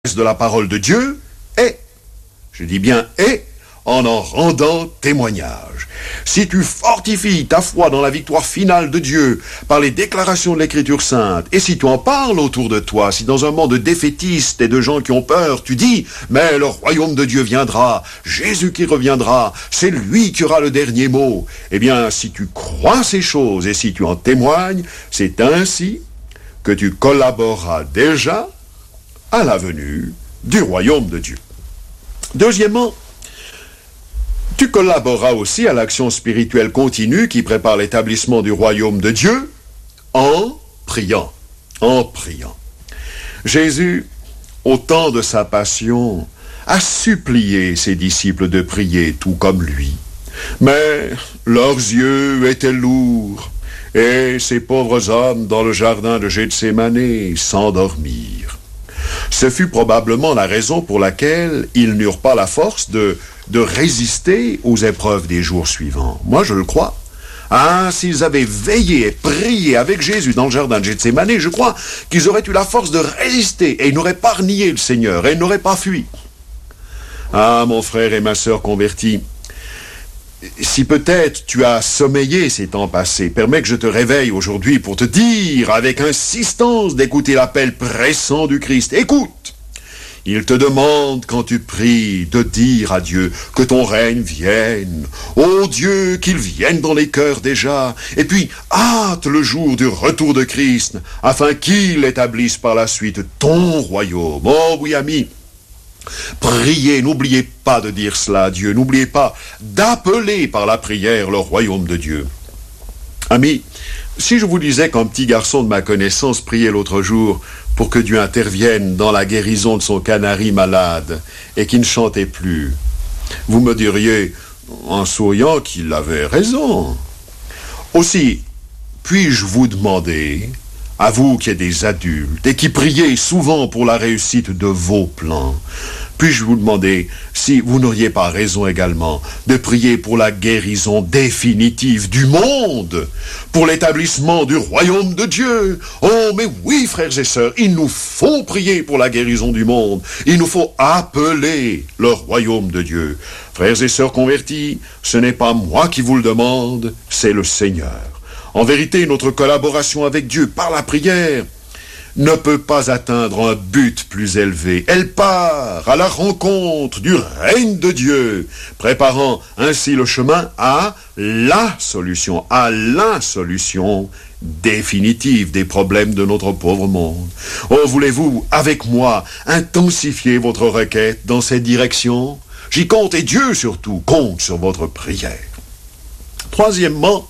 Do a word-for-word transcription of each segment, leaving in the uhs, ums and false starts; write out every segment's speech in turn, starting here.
de la parole de Dieu est, je dis bien est, en en rendant témoignage. Si tu fortifies ta foi dans la victoire finale de Dieu par les déclarations de l'Écriture sainte, et si tu en parles autour de toi, si dans un monde de défaitistes et de gens qui ont peur, tu dis « Mais le royaume de Dieu viendra, Jésus qui reviendra, c'est lui qui aura le dernier mot », eh bien, si tu crois ces choses et si tu en témoignes, c'est ainsi que tu collaboreras déjà à la venue du royaume de Dieu. Deuxièmement, tu collaboreras aussi à l'action spirituelle continue qui prépare l'établissement du royaume de Dieu en priant, en priant. Jésus, au temps de sa passion, a supplié ses disciples de prier tout comme lui. Mais leurs yeux étaient lourds et ces pauvres hommes dans le jardin de Gethsémani s'endormirent. Ce fut probablement la raison pour laquelle ils n'eurent pas la force de, de résister aux épreuves des jours suivants. Moi, je le crois. Ah, s'ils avaient veillé et prié avec Jésus dans le jardin de Gethsémani, je crois qu'ils auraient eu la force de résister et ils n'auraient pas renié le Seigneur et ils n'auraient pas fui. Ah, mon frère et ma sœur convertis, si peut-être tu as sommeillé ces temps passés, permets que je te réveille aujourd'hui pour te dire avec insistance d'écouter l'appel pressant du Christ. Écoute! Il te demande, quand tu pries, de dire à Dieu que ton règne vienne. Ô Dieu, qu'il vienne dans les cœurs déjà. Et puis, hâte le jour du retour de Christ, afin qu'il établisse par la suite ton royaume. Oh oui, ami! Priez, n'oubliez pas de dire cela à Dieu, n'oubliez pas d'appeler par la prière le royaume de Dieu. Amis, si je vous disais qu'un petit garçon de ma connaissance priait l'autre jour pour que Dieu intervienne dans la guérison de son canari malade et qui ne chantait plus, vous me diriez, en souriant, qu'il avait raison. Aussi, puis-je vous demander, à vous qui êtes des adultes et qui priez souvent pour la réussite de vos plans, puis-je vous demander si vous n'auriez pas raison également de prier pour la guérison définitive du monde, pour l'établissement du royaume de Dieu? Oh, mais oui, frères et sœurs, il nous faut prier pour la guérison du monde. Il nous faut appeler le royaume de Dieu. Frères et sœurs convertis, ce n'est pas moi qui vous le demande, c'est le Seigneur. En vérité, notre collaboration avec Dieu par la prière ne peut pas atteindre un but plus élevé. Elle part à la rencontre du règne de Dieu, préparant ainsi le chemin à la solution, à la solution définitive des problèmes de notre pauvre monde. Oh, voulez-vous, avec moi, intensifier votre requête dans cette direction? J'y compte, et Dieu surtout compte sur votre prière. Troisièmement,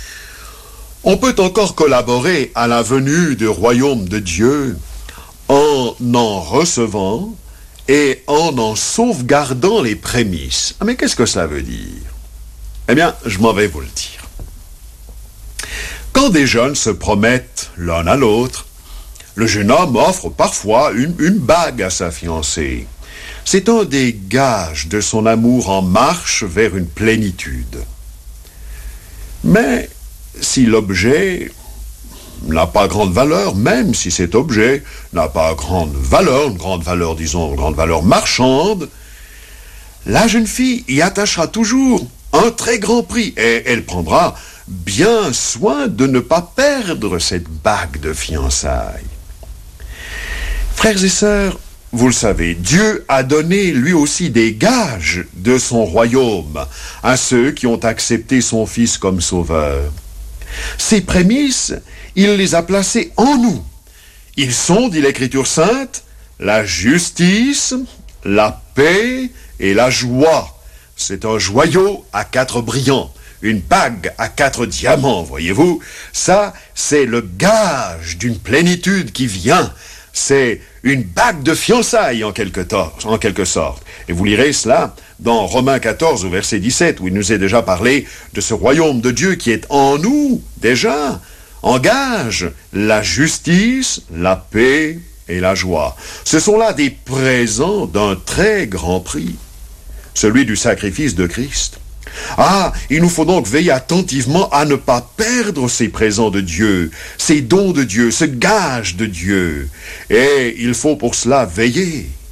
on peut encore collaborer à la venue du royaume de Dieu en en recevant et en en sauvegardant les prémices. Ah, mais qu'est-ce que cela veut dire? Eh bien, je m'en vais vous le dire. Quand des jeunes se promettent l'un à l'autre, le jeune homme offre parfois une, une bague à sa fiancée. C'est un des gages de son amour en marche vers une plénitude. Mais si l'objet n'a pas grande valeur, même si cet objet n'a pas grande valeur, une grande valeur, disons, une grande valeur marchande, la jeune fille y attachera toujours un très grand prix et elle prendra bien soin de ne pas perdre cette bague de fiançailles. Frères et sœurs, vous le savez, Dieu a donné lui aussi des gages de son royaume à ceux qui ont accepté son Fils comme sauveur. Ces prémices, il les a placées en nous. Ils sont, dit l'Écriture sainte, la justice, la paix et la joie. C'est un joyau à quatre brillants, une bague à quatre diamants, voyez-vous. Ça, c'est le gage d'une plénitude qui vient. C'est une bague de fiançailles en quelque, tor- en quelque sorte. Et vous lirez cela dans Romains quatorze, au verset dix-sept, où il nous est déjà parlé de ce royaume de Dieu qui est en nous, déjà, engage la justice, la paix et la joie. Ce sont là des présents d'un très grand prix, celui du sacrifice de Christ. Ah, il nous faut donc veiller attentivement à ne pas perdre ces présents de Dieu, ces dons de Dieu, ce gage de Dieu. Et il faut pour cela veiller